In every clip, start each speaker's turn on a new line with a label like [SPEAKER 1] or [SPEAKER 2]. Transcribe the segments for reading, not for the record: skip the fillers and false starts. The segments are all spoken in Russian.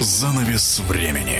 [SPEAKER 1] Занавес времени.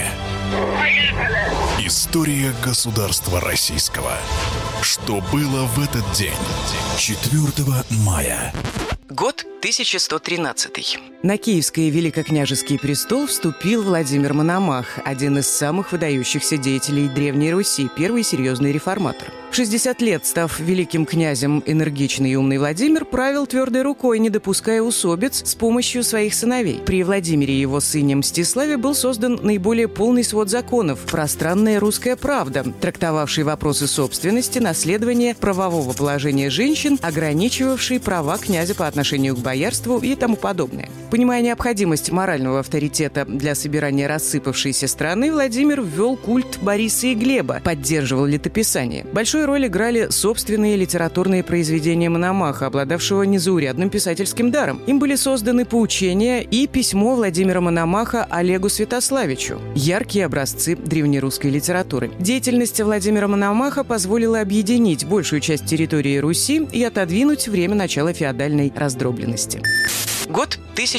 [SPEAKER 1] История государства российского. Что было в этот день? 4 мая.
[SPEAKER 2] Год 1113.
[SPEAKER 3] На Киевский великокняжеский престол вступил Владимир Мономах, один из самых выдающихся деятелей Древней Руси, первый серьезный реформатор. В 60 лет, став великим князем, энергичный и умный Владимир правил твердой рукой, не допуская усобиц, с помощью своих сыновей. При Владимире и его сыне Мстиславе был создан наиболее полный свод законов «Пространная русская правда», трактовавший вопросы собственности, наследования, правового положения женщин, ограничивавший права князя по отношению к боярству и тому подобное. Понимая необходимость морального авторитета для собирания рассыпавшейся страны, Владимир ввел культ Бориса и Глеба, поддерживал летописание. Большую роль играли собственные литературные произведения Мономаха, обладавшего незаурядным писательским даром. Им были созданы поучения и письмо Владимира Мономаха Олегу Святославичу – яркие образцы древнерусской литературы. Деятельность Владимира Мономаха позволила объединить большую часть территории Руси и отодвинуть время начала феодальной раздробленности.
[SPEAKER 2] Год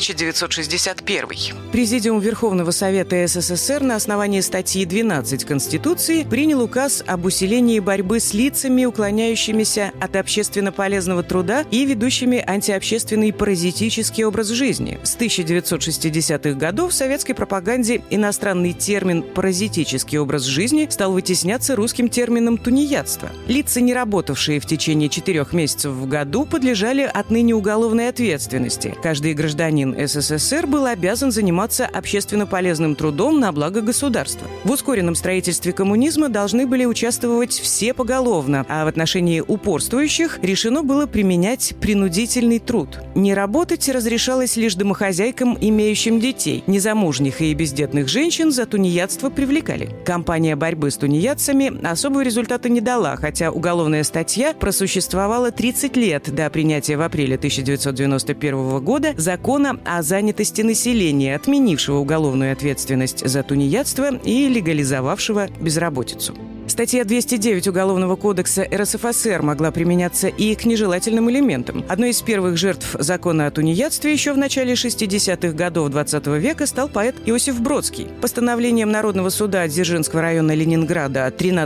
[SPEAKER 2] 1961.
[SPEAKER 3] Президиум Верховного Совета СССР на основании статьи 12 Конституции принял указ об усилении борьбы с лицами, уклоняющимися от общественно полезного труда и ведущими антиобщественный паразитический образ жизни. С 1960-х годов в советской пропаганде иностранный термин «паразитический образ жизни» стал вытесняться русским термином «тунеядство». Лица, не работавшие в течение 4 месяцев в году, подлежали отныне уголовной ответственности. Каждый гражданин СССР был обязан заниматься общественно полезным трудом на благо государства. В ускоренном строительстве коммунизма должны были участвовать все поголовно, а в отношении упорствующих решено было применять принудительный труд. Не работать разрешалось лишь домохозяйкам, имеющим детей. Незамужних и бездетных женщин за тунеядство привлекали. Кампания борьбы с тунеядцами особого результата не дала, хотя уголовная статья просуществовала 30 лет до принятия в апреле 1991 года закона о занятости населения, отменившего уголовную ответственность за тунеядство и легализовавшего безработицу. Статья 209 Уголовного кодекса РСФСР могла применяться и к нежелательным элементам. Одной из первых жертв закона о тунеядстве еще в начале 60-х годов XX века стал поэт Иосиф Бродский. Постановлением Народного суда Дзержинского района Ленинграда от 13